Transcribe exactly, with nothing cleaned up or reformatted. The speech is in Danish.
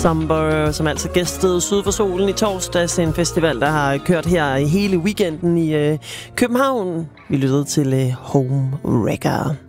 Slumber, som altså gæstede Syd for Solen i torsdags, en festival, der har kørt her hele weekenden i øh, København. Vi lyttede til øh, Home Wrecker.